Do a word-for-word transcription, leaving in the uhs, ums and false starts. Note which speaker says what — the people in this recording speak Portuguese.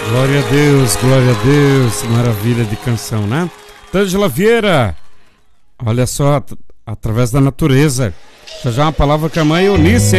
Speaker 1: Glória a Deus, glória a Deus, maravilha de canção, né? Tângela Vieira, olha só, através da natureza, já já uma palavra com a mãe Eunice.